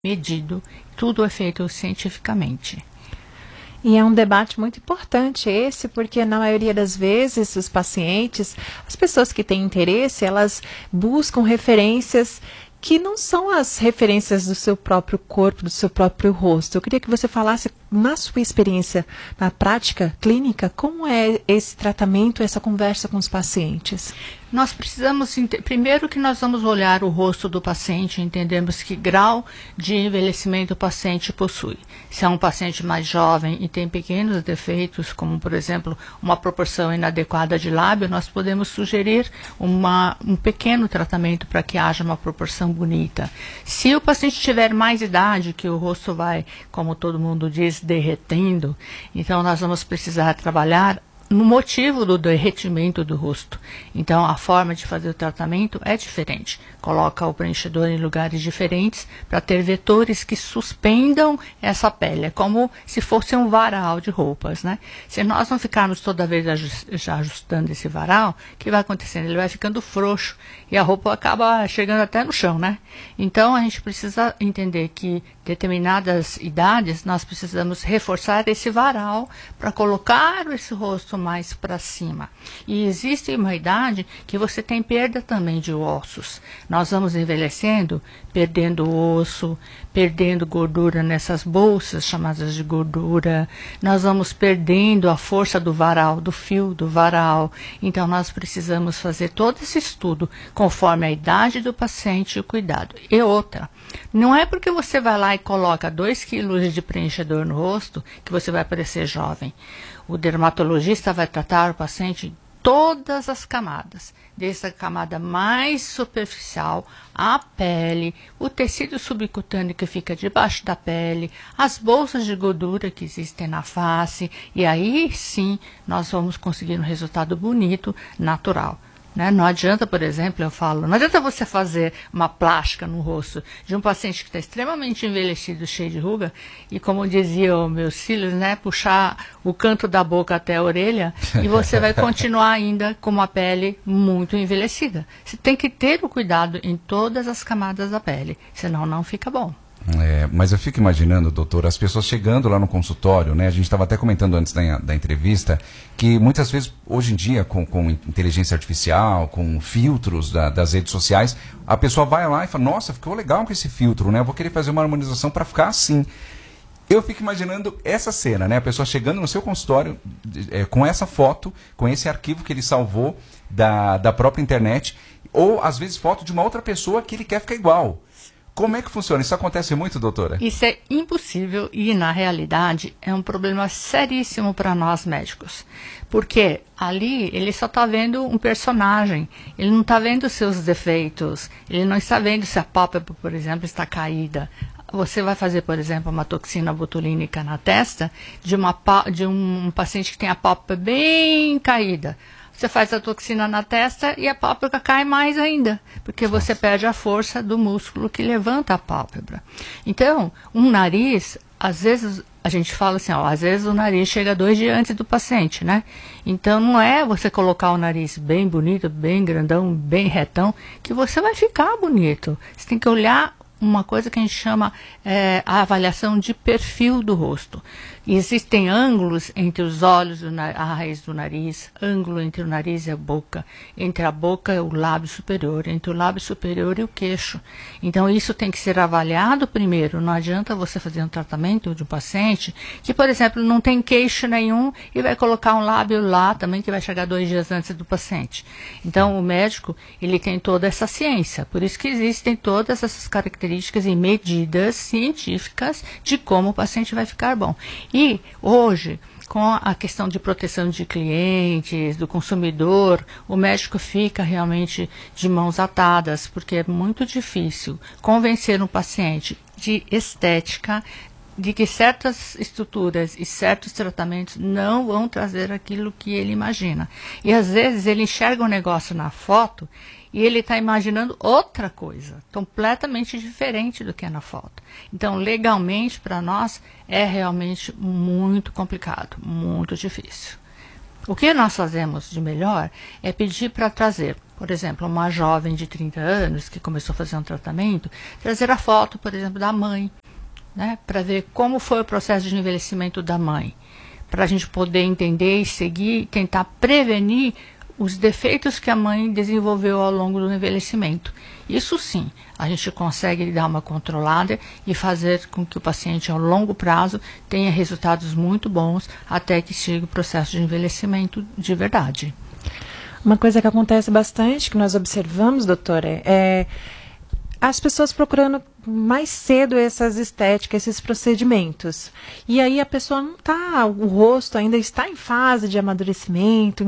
medido, tudo é feito cientificamente. E é um debate muito importante esse, porque na maioria das vezes os pacientes, as pessoas que têm interesse, elas buscam referências que não são as referências do seu próprio corpo, do seu próprio rosto. Eu queria que você falasse, na sua experiência, na prática clínica, como é esse tratamento, essa conversa com os pacientes? Nós precisamos, primeiro que nós vamos olhar o rosto do paciente, entendemos que grau de envelhecimento o paciente possui. Se é um paciente mais jovem e tem pequenos defeitos, como por exemplo, uma proporção inadequada de lábio, nós podemos sugerir um pequeno tratamento para que haja uma proporção bonita. Se o paciente tiver mais idade, que o rosto vai, como todo mundo diz, derretendo, então nós vamos precisar trabalhar no motivo do derretimento do rosto. Então, a forma de fazer o tratamento é diferente. Coloca o preenchedor em lugares diferentes para ter vetores que suspendam essa pele. É como se fosse um varal de roupas, né? Se nós não ficarmos toda vez já ajustando esse varal, o que vai acontecendo? Ele vai ficando frouxo e a roupa acaba chegando até no chão, né? Então, a gente precisa entender que determinadas idades nós precisamos reforçar esse varal para colocar esse rosto mais para cima. E existe uma idade que você tem perda também de ossos. Nós vamos envelhecendo, perdendo osso, perdendo gordura nessas bolsas chamadas de gordura. Nós vamos perdendo a força do varal, do fio do varal. Então nós precisamos fazer todo esse estudo conforme a idade do paciente e o cuidado. E outra, não é porque você vai lá e coloca 2 quilos de preenchedor no rosto que você vai parecer jovem. O dermatologista vai tratar o paciente em todas as camadas, desde a camada mais superficial, a pele, o tecido subcutâneo que fica debaixo da pele, as bolsas de gordura que existem na face, e aí sim nós vamos conseguir um resultado bonito, natural. Né? Não adianta, por exemplo, eu falo, não adianta você fazer uma plástica no rosto de um paciente que está extremamente envelhecido, cheio de ruga, e como diziam meus filhos, né, puxar o canto da boca até a orelha, e você vai continuar ainda com uma pele muito envelhecida. Você tem que ter o cuidado em todas as camadas da pele, senão não fica bom. Mas eu fico imaginando, doutor, as pessoas chegando lá no consultório, né? A gente estava até comentando antes da entrevista, que muitas vezes, hoje em dia, com inteligência artificial, com filtros das redes sociais, a pessoa vai lá e fala, nossa, ficou legal com esse filtro, né? Eu vou querer fazer uma harmonização para ficar assim. Eu fico imaginando essa cena, né? A pessoa chegando no seu consultório com essa foto, com esse arquivo que ele salvou da própria internet, ou às vezes foto de uma outra pessoa que ele quer ficar igual. Como é que funciona? Isso acontece muito, doutora? Isso é impossível e, na realidade, é um problema seríssimo para nós médicos. Porque ali ele só está vendo um personagem, ele não está vendo seus defeitos, ele não está vendo se a pálpebra, por exemplo, está caída. Você vai fazer, por exemplo, uma toxina botulínica na testa de um paciente que tem a pálpebra bem caída. Você faz a toxina na testa e a pálpebra cai mais ainda, porque você perde a força do músculo que levanta a pálpebra. Então, um nariz, às vezes, a gente fala assim, ó, às vezes o nariz chega 2 dias antes do paciente, né? Então, não é você colocar o nariz bem bonito, bem grandão, bem retão, que você vai ficar bonito. Você tem que olhar uma coisa que a gente chama a avaliação de perfil do rosto. E existem ângulos entre os olhos, a raiz do nariz, ângulo entre o nariz e a boca, entre a boca e o lábio superior, entre o lábio superior e o queixo. Então, isso tem que ser avaliado primeiro. Não adianta você fazer um tratamento de um paciente que, por exemplo, não tem queixo nenhum e vai colocar um lábio lá também que vai chegar 2 dias antes do paciente. Então, o médico, ele tem toda essa ciência. Por isso que existem todas essas características e medidas científicas de como o paciente vai ficar bom. E hoje, com a questão de proteção de clientes, do consumidor, o médico fica realmente de mãos atadas, porque é muito difícil convencer um paciente de estética, de que certas estruturas e certos tratamentos não vão trazer aquilo que ele imagina. E às vezes ele enxerga um negócio na foto e ele está imaginando outra coisa, completamente diferente do que é na foto. Então, legalmente, para nós, é realmente muito complicado, muito difícil. O que nós fazemos de melhor é pedir para trazer, por exemplo, uma jovem de 30 anos que começou a fazer um tratamento, trazer a foto, por exemplo, da mãe, né, para ver como foi o processo de envelhecimento da mãe, para a gente poder entender e seguir, tentar prevenir os defeitos que a mãe desenvolveu ao longo do envelhecimento. Isso sim, a gente consegue dar uma controlada e fazer com que o paciente, ao longo prazo, tenha resultados muito bons até que chegue o processo de envelhecimento de verdade. Uma coisa que acontece bastante, que nós observamos, doutora, é as pessoas procurando mais cedo essas estéticas, esses procedimentos. E aí a pessoa não está, o rosto ainda está em fase de amadurecimento,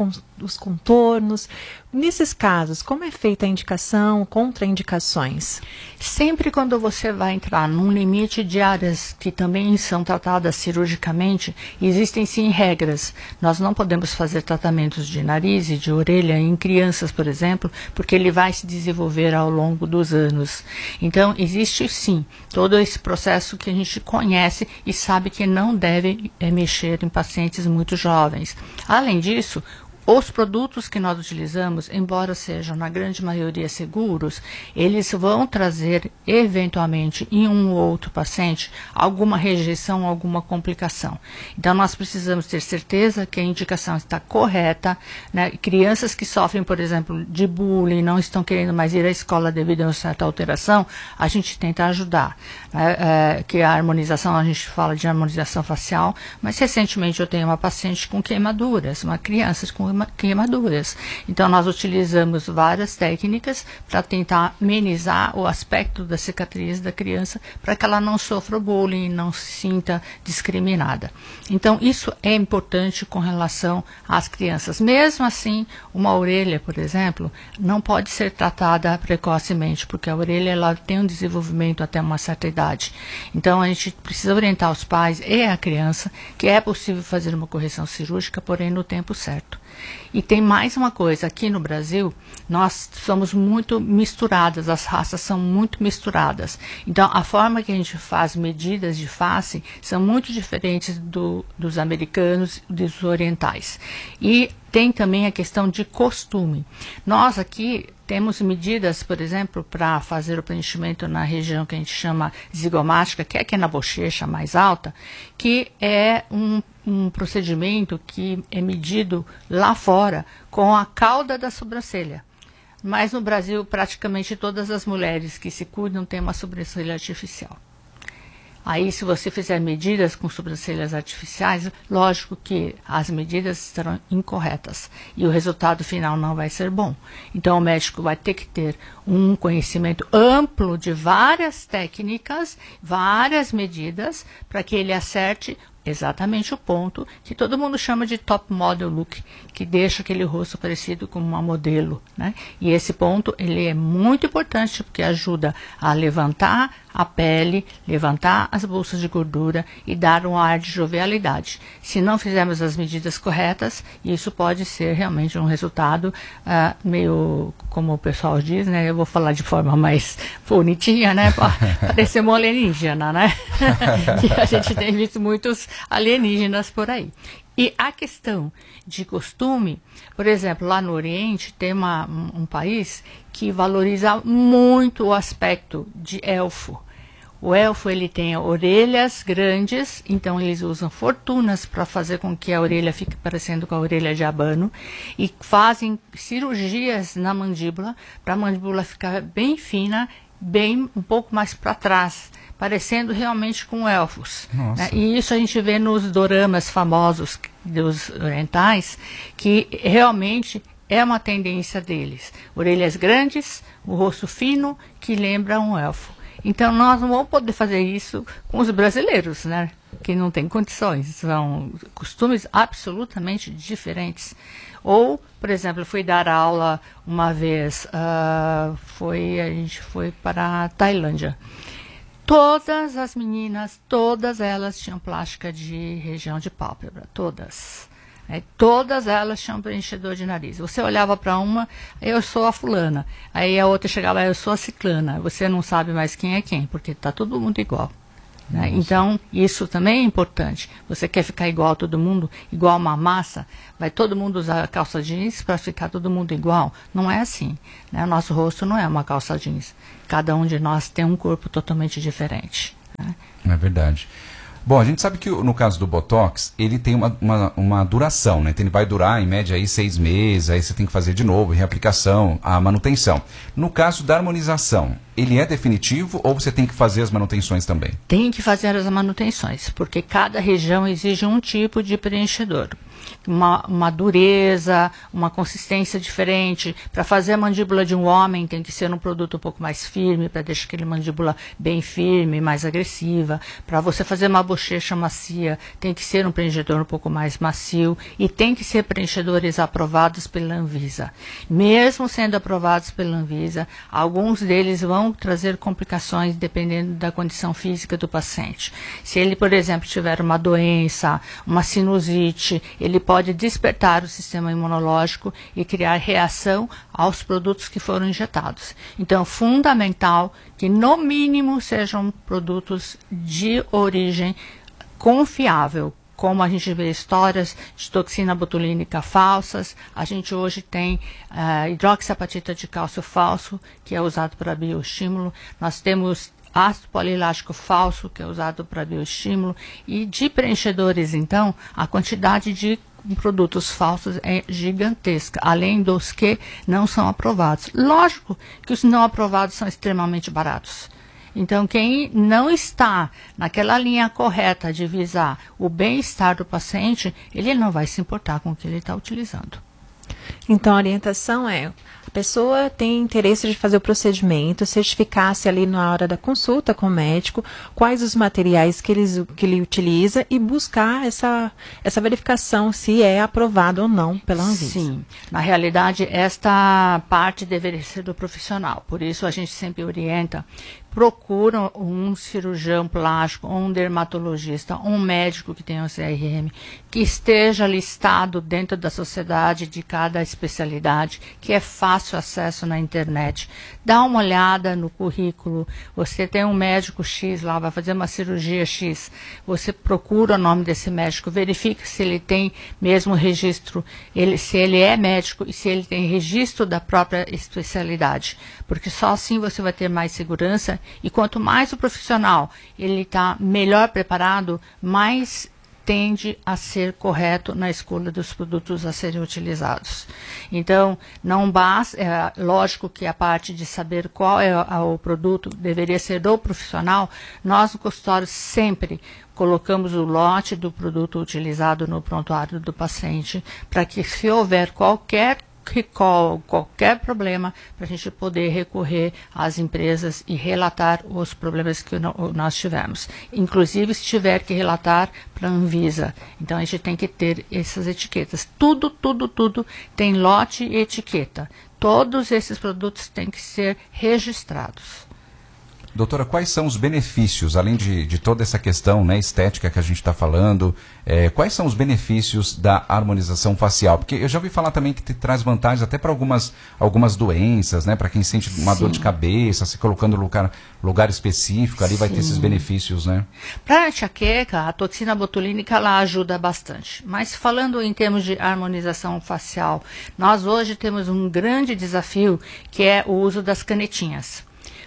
os contornos. Nesses casos, como é feita a indicação, contraindicações? Sempre quando você vai entrar num limite de áreas que também são tratadas cirurgicamente, existem sim regras. Nós não podemos fazer tratamentos de nariz e de orelha em crianças, por exemplo, porque ele vai se desenvolver ao longo dos anos. Então, existe sim todo esse processo que a gente conhece e sabe que não deve mexer em pacientes muito jovens. Além disso, os produtos que nós utilizamos, embora sejam na grande maioria seguros, eles vão trazer eventualmente em um ou outro paciente alguma rejeição, alguma complicação. Então nós precisamos ter certeza que a indicação está correta, né? Crianças que sofrem, por exemplo, de bullying, não estão querendo mais ir à escola devido a uma certa alteração, a gente tenta ajudar. Que a harmonização, a gente fala de harmonização facial, mas recentemente eu tenho uma paciente com queimaduras, uma criança com queimaduras. Então nós utilizamos várias técnicas para tentar amenizar o aspecto da cicatriz da criança para que ela não sofra bullying, não se sinta discriminada. Então isso é importante com relação às crianças. Mesmo assim, uma orelha, por exemplo, não pode ser tratada precocemente, porque a orelha ela tem um desenvolvimento até uma certa idade. Então a gente precisa orientar os pais e a criança que é possível fazer uma correção cirúrgica, porém no tempo certo. E tem mais uma coisa, aqui no Brasil, nós somos muito misturadas, as raças são muito misturadas. Então, a forma que a gente faz medidas de face são muito diferentes dos americanos e dos orientais. E tem também a questão de costume. Nós aqui temos medidas, por exemplo, para fazer o preenchimento na região que a gente chama zigomática, que é aqui na bochecha mais alta, que é um procedimento que é medido lá fora com a cauda da sobrancelha. Mas no Brasil, praticamente todas as mulheres que se cuidam têm uma sobrancelha artificial. Aí, se você fizer medidas com sobrancelhas artificiais, lógico que as medidas serão incorretas e o resultado final não vai ser bom. Então, o médico vai ter que ter um conhecimento amplo de várias técnicas, várias medidas, para que ele acerte exatamente o ponto que todo mundo chama de top model look, que deixa aquele rosto parecido com uma modelo, né? E esse ponto, ele é muito importante porque ajuda a levantar a pele, levantar as bolsas de gordura e dar um ar de jovialidade. Se não fizermos as medidas corretas, isso pode ser realmente um resultado meio, como o pessoal diz, né? Eu vou falar de forma mais bonitinha, né? Parecer uma alienígena, né? E a gente tem visto muitos alienígenas por aí. E a questão de costume, por exemplo, lá no Oriente tem um país que valoriza muito o aspecto de elfo. O elfo, ele tem orelhas grandes, então eles usam fortunas para fazer com que a orelha fique parecendo com a orelha de abano e fazem cirurgias na mandíbula para a mandíbula ficar bem fina, bem um pouco mais para trás, parecendo realmente com elfos. Né? E isso a gente vê nos doramas famosos dos orientais, que realmente é uma tendência deles. Orelhas grandes, o rosto fino, que lembra um elfo. Então, nós não vamos poder fazer isso com os brasileiros, né? Que não tem condições. São costumes absolutamente diferentes. Ou, por exemplo, eu fui dar aula uma vez, a gente foi para a Tailândia. Todas as meninas, todas elas tinham plástica de região de pálpebra, todas. Todas elas tinham preenchedor de nariz. Você olhava para uma, eu sou a fulana. Aí a outra chegava, eu sou a ciclana. Você não sabe mais quem é quem, porque está todo mundo igual. Né? Então, isso também é importante. Você quer ficar igual a todo mundo, igual uma massa? Vai todo mundo usar calça jeans para ficar todo mundo igual? Não é assim. Né? O nosso rosto não é uma calça jeans. Cada um de nós tem um corpo totalmente diferente. Né? É verdade. Bom, a gente sabe que no caso do Botox, ele tem uma duração, né? Então, ele vai durar, em média, aí 6 meses, aí você tem que fazer de novo, reaplicação, a manutenção. No caso da harmonização, ele é definitivo ou você tem que fazer as manutenções também? Tem que fazer as manutenções, porque cada região exige um tipo de preenchedor. Uma dureza, uma consistência diferente. Para fazer a mandíbula de um homem tem que ser um produto um pouco mais firme, para deixar aquele mandíbula bem firme, mais agressiva. Para você fazer uma bochecha macia, tem que ser um preenchedor um pouco mais macio e tem que ser preenchedores aprovados pela Anvisa. Mesmo sendo aprovados pela Anvisa, alguns deles vão trazer complicações dependendo da condição física do paciente. Se ele, por exemplo, tiver uma doença, uma sinusite, ele pode despertar o sistema imunológico e criar reação aos produtos que foram injetados. Então, é fundamental que, no mínimo, sejam produtos de origem confiável, como a gente vê histórias de toxina botulínica falsas. A gente hoje tem hidroxiapatita de cálcio falso, que é usado para bioestímulo. Nós temos ácido polilático falso, que é usado para bioestímulo. E de preenchedores, então, a quantidade de produtos falsos é gigantesca, além dos que não são aprovados. Lógico que os não aprovados são extremamente baratos. Então, quem não está naquela linha correta de visar o bem-estar do paciente, ele não vai se importar com o que ele está utilizando. Então, a orientação é: a pessoa tem interesse de fazer o procedimento, certificar-se ali na hora da consulta com o médico, quais os materiais que ele utiliza e buscar essa verificação se é aprovado ou não pela Anvisa. Sim, na realidade, esta parte deveria ser do profissional. Por isso, a gente sempre orienta: procura um cirurgião plástico, um dermatologista, um médico que tenha um CRM, que esteja listado dentro da sociedade de cada especialidade, que é fácil acesso na internet. Dá uma olhada no currículo. Você tem um médico X lá, vai fazer uma cirurgia X. Você procura o nome desse médico, verifica se ele tem mesmo registro, se ele é médico e se ele tem registro da própria especialidade. Porque só assim você vai ter mais segurança. E quanto mais o profissional ele está melhor preparado, mais tende a ser correto na escolha dos produtos a serem utilizados. Então, não basta, lógico que a parte de saber qual é o produto deveria ser do profissional. Nós no consultório sempre colocamos o lote do produto utilizado no prontuário do paciente, para que, se houver qualquer recall, qualquer problema, para a gente poder recorrer às empresas e relatar os problemas que nós tivemos. Inclusive, se tiver que relatar para a Anvisa. Então, a gente tem que ter essas etiquetas. Tudo tem lote e etiqueta. Todos esses produtos têm que ser registrados. Doutora, quais são os benefícios, além de toda essa questão, né, estética que a gente está falando, quais são os benefícios da harmonização facial? Porque eu já ouvi falar também que traz vantagens até para algumas doenças, né, para quem sente uma dor de cabeça, se colocando no lugar específico, ali vai ter esses benefícios, né? Para a enxaqueca, a toxina botulínica ela ajuda bastante. Mas falando em termos de harmonização facial, nós hoje temos um grande desafio, que é o uso das canetinhas.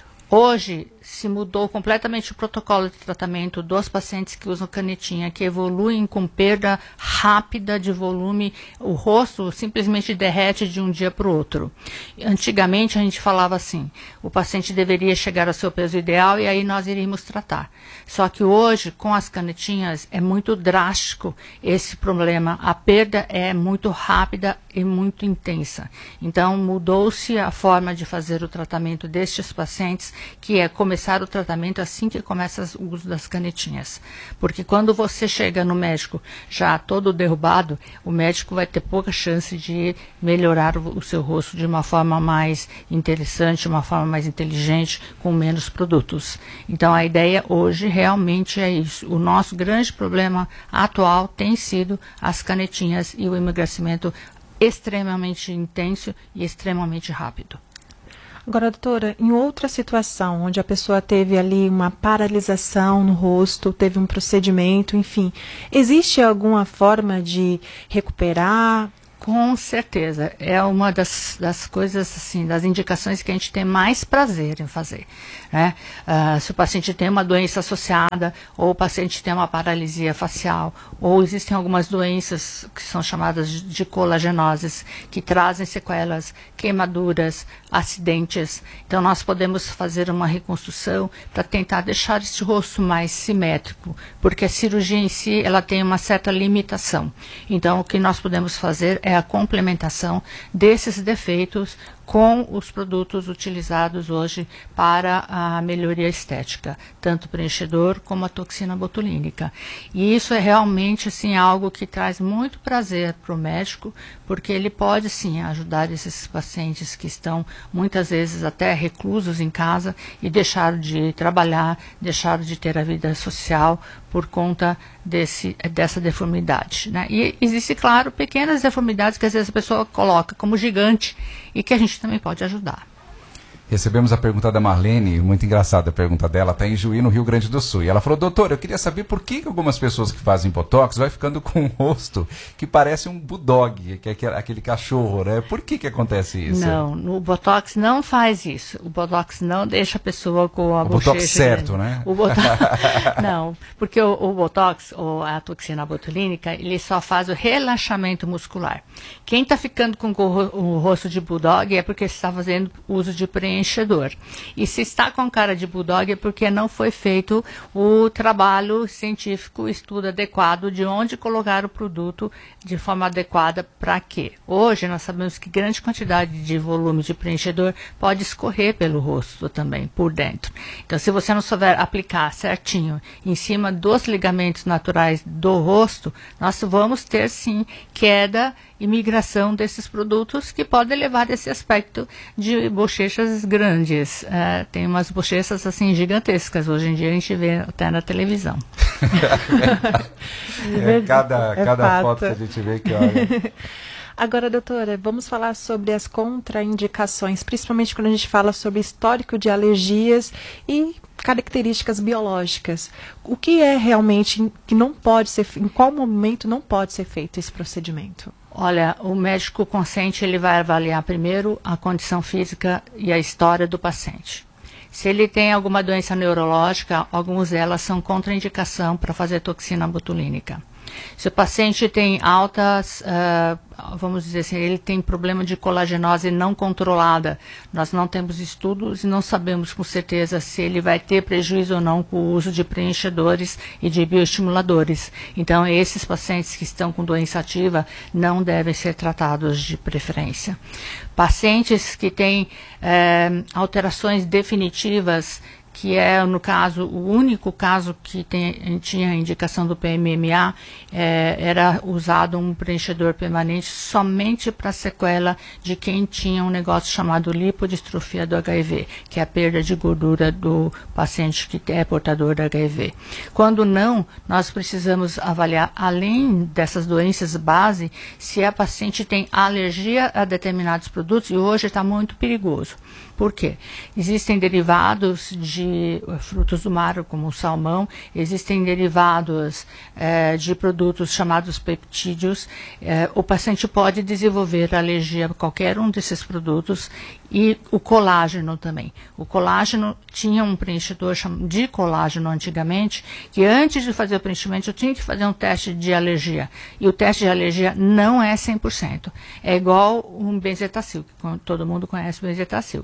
Hoje se mudou completamente o protocolo de tratamento dos pacientes que usam canetinha, que evoluem com perda rápida de volume. O rosto simplesmente derrete de um dia para o outro. Antigamente a gente falava assim: o paciente deveria chegar ao seu peso ideal e aí nós iríamos tratar. Só que hoje, com as canetinhas, é muito drástico esse problema. A perda é muito rápida e muito intensa. Então mudou-se a forma de fazer o tratamento destes pacientes, que é começar o tratamento assim que começa o uso das canetinhas. Porque quando você chega no médico já todo derrubado, o médico vai ter pouca chance de melhorar o seu rosto de uma forma mais interessante, uma forma mais inteligente, com menos produtos. Então a ideia hoje realmente é isso. O nosso grande problema atual tem sido as canetinhas e o emagrecimento extremamente intenso e extremamente rápido. Agora, doutora, em outra situação, onde a pessoa teve ali uma paralisação no rosto, teve um procedimento, enfim, existe alguma forma de recuperar? Com certeza, é uma das coisas, assim, das indicações que a gente tem mais prazer em fazer, né? Se o paciente tem uma doença associada, ou o paciente tem uma paralisia facial, ou existem algumas doenças que são chamadas de colagenoses, que trazem sequelas, queimaduras, acidentes. Então, nós podemos fazer uma reconstrução para tentar deixar esse rosto mais simétrico, porque a cirurgia em si, ela tem uma certa limitação. Então, o que nós podemos fazer é a complementação desses defeitos com os produtos utilizados hoje para a melhoria estética, tanto o preenchedor como a toxina botulínica. E isso é realmente, assim, algo que traz muito prazer para o médico, porque ele pode, sim, ajudar esses pacientes que estão muitas vezes até reclusos em casa e deixaram de trabalhar, deixaram de ter a vida social por conta dessa deformidade, né? E existe, claro, pequenas deformidades que às vezes a pessoa coloca como gigante e que a gente também pode ajudar. Recebemos a pergunta da Marlene, muito engraçada a pergunta dela, está em Juí, no Rio Grande do Sul. E ela falou, doutor, eu queria saber por que algumas pessoas que fazem botox vai ficando com um rosto que parece um bulldog, que é aquele cachorro, né? Por que acontece isso? Não, o botox não faz isso. O botox não deixa a pessoa com a bochecha. O botox certo, né? O botox... Não, porque o botox, ou a toxina botulínica, ele só faz o relaxamento muscular. Quem está ficando com o rosto de bulldog é porque está fazendo uso de preenchedor. E se está com cara de bulldog é porque não foi feito o trabalho científico, o estudo adequado de onde colocar o produto de forma adequada para quê. Hoje nós sabemos que grande quantidade de volume de preenchedor pode escorrer pelo rosto também, por dentro. Então, se você não souber aplicar certinho em cima dos ligamentos naturais do rosto, nós vamos ter sim queda e migração desses produtos que podem levar a esse aspecto de bochechas grandes. Tem umas bochechas assim gigantescas, hoje em dia a gente vê até na televisão. Cada foto que a gente vê que olha. Agora, doutora, vamos falar sobre as contraindicações, principalmente quando a gente fala sobre histórico de alergias e características biológicas. O que é realmente que não pode ser, em qual momento não pode ser feito esse procedimento? Olha, o médico consciente, ele vai avaliar primeiro a condição física e a história do paciente. Se ele tem alguma doença neurológica, algumas delas são contraindicação para fazer toxina botulínica. Se o paciente tem altas, vamos dizer assim, ele tem problema de colagenose não controlada, nós não temos estudos e não sabemos com certeza se ele vai ter prejuízo ou não com o uso de preenchedores e de bioestimuladores. Então, esses pacientes que estão com doença ativa não devem ser tratados de preferência. Pacientes que têm alterações definitivas, que é, no caso, o único caso que tinha a indicação do PMMA, era usado um preenchedor permanente somente para sequela de quem tinha um negócio chamado lipodistrofia do HIV, que é a perda de gordura do paciente que é portador do HIV. Quando não, nós precisamos avaliar, além dessas doenças base, se a paciente tem alergia a determinados produtos, e hoje está muito perigoso. Por quê? Existem derivados de frutos do mar, como o salmão, existem derivados de produtos chamados peptídeos. O paciente pode desenvolver alergia a qualquer um desses produtos e o colágeno também. O colágeno tinha um preenchedor de colágeno antigamente, que antes de fazer o preenchimento eu tinha que fazer um teste de alergia. E o teste de alergia não é 100%. É igual um benzetacil, que todo mundo conhece o benzetacil.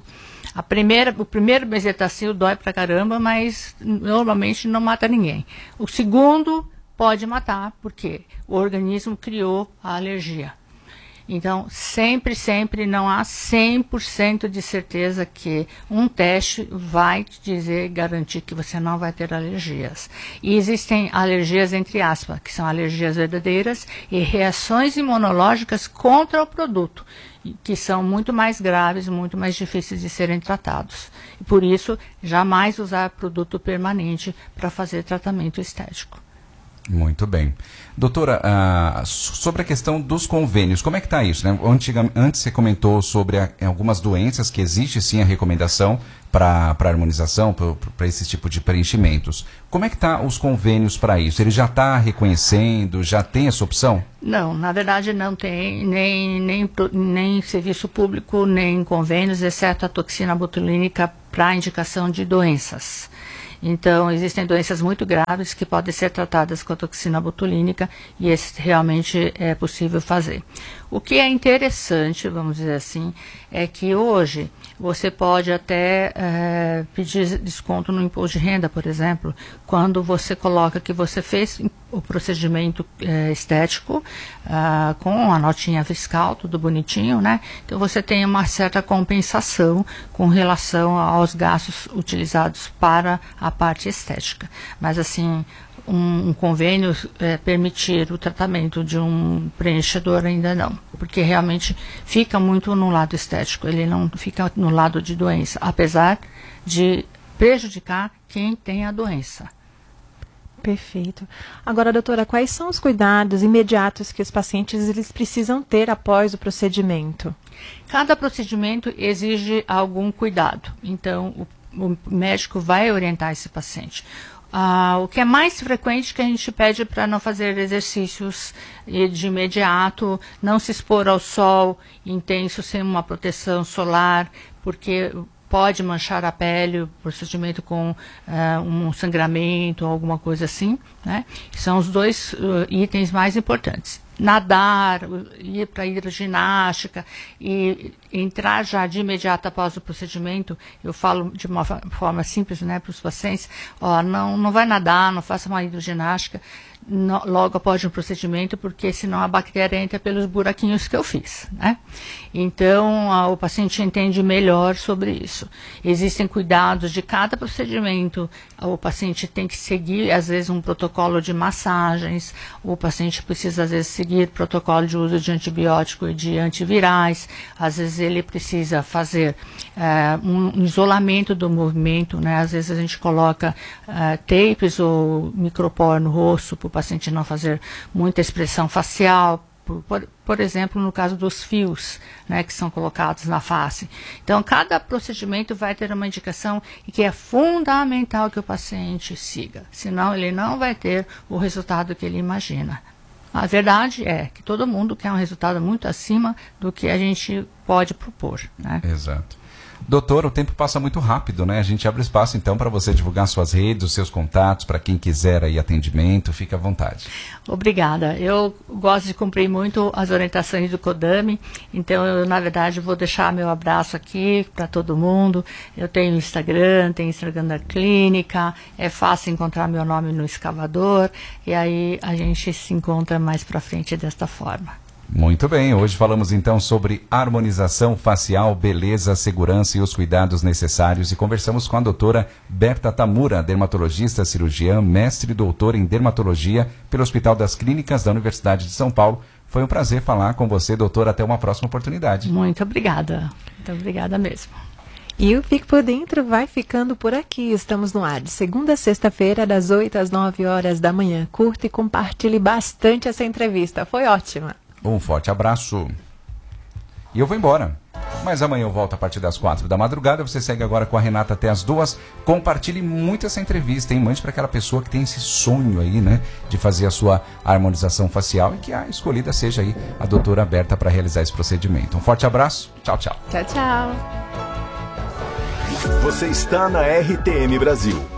O primeiro benzetacil dói pra caramba, mas normalmente não mata ninguém. O segundo pode matar, porque o organismo criou a alergia. Então, sempre não há 100% de certeza que um teste vai te dizer, garantir que você não vai ter alergias. E existem alergias, entre aspas, que são alergias verdadeiras e reações imunológicas contra o produto, que são muito mais graves, muito mais difíceis de serem tratados. E por isso, jamais usar produto permanente para fazer tratamento estético. Muito bem. Doutora, sobre a questão dos convênios, como é que está isso, né? Antes você comentou sobre algumas doenças que existe sim a recomendação para harmonização, para esse tipo de preenchimentos. Como é que está os convênios para isso? Ele já está reconhecendo, já tem essa opção? Não, na verdade não tem nem serviço público, nem convênios, exceto a toxina botulínica para indicação de doenças. Então, existem doenças muito graves que podem ser tratadas com a toxina botulínica e esse realmente é possível fazer. O que é interessante, vamos dizer assim, é que hoje você pode até pedir desconto no imposto de renda, por exemplo, quando você coloca que você fez o procedimento estético com a notinha fiscal, tudo bonitinho, né? Então você tem uma certa compensação com relação aos gastos utilizados para a parte estética. Mas assim, um convênio permitir o tratamento de um preenchedor ainda não, porque realmente fica muito no lado estético, ele não fica no lado de doença, apesar de prejudicar quem tem a doença. Perfeito. Agora, doutora, quais são os cuidados imediatos que os pacientes eles precisam ter após o procedimento? Cada procedimento exige algum cuidado, então o médico vai orientar esse paciente. O que é mais frequente que a gente pede para não fazer exercícios de imediato, não se expor ao sol intenso sem uma proteção solar, porque pode manchar a pele, o procedimento com um sangramento ou alguma coisa assim, né? São os dois itens mais importantes. Nadar, ir para hidroginástica e entrar já de imediato após o procedimento, eu falo de uma forma simples, né, para os pacientes, não vai nadar, não faça uma hidroginástica logo após um procedimento, porque senão a bactéria entra pelos buraquinhos que eu fiz, né? Então, o paciente entende melhor sobre isso. Existem cuidados de cada procedimento, o paciente tem que seguir, às vezes, um protocolo de massagens, o paciente precisa, às vezes, seguir protocolo de uso de antibiótico e de antivirais, às vezes ele precisa fazer um isolamento do movimento, né? Às vezes a gente coloca tapes ou micropor no rosto para o paciente não fazer muita expressão facial, por exemplo, no caso dos fios, né, que são colocados na face. Então, cada procedimento vai ter uma indicação e que é fundamental que o paciente siga, senão ele não vai ter o resultado que ele imagina. A verdade é que todo mundo quer um resultado muito acima do que a gente pode propor, né? Exato. Doutor, o tempo passa muito rápido, né? A gente abre espaço, então, para você divulgar suas redes, os seus contatos, para quem quiser aí atendimento, fique à vontade. Obrigada. Eu gosto de cumprir muito as orientações do CODAME, então eu, na verdade, vou deixar meu abraço aqui para todo mundo. Eu tenho Instagram da clínica, é fácil encontrar meu nome no escavador, e aí a gente se encontra mais para frente desta forma. Muito bem, hoje falamos então sobre harmonização facial, beleza, segurança e os cuidados necessários e conversamos com a doutora Berta Tamura, dermatologista, cirurgiã, mestre e doutora em dermatologia pelo Hospital das Clínicas da Universidade de São Paulo. Foi um prazer falar com você, doutora, até uma próxima oportunidade. Muito obrigada mesmo. E o Fique por Dentro vai ficando por aqui. Estamos no ar de segunda a sexta-feira, das 8 às 9 horas da manhã. Curta e compartilhe bastante essa entrevista. Foi ótima. Um forte abraço. E eu vou embora. Mas amanhã eu volto a partir das 4 da madrugada. Você segue agora com a Renata até as 2. Compartilhe muito essa entrevista, hein? Mande para aquela pessoa que tem esse sonho aí, né? De fazer a sua harmonização facial e que a escolhida seja aí a doutora Berta para realizar esse procedimento. Um forte abraço. Tchau, tchau. Tchau, tchau. Você está na RTM Brasil.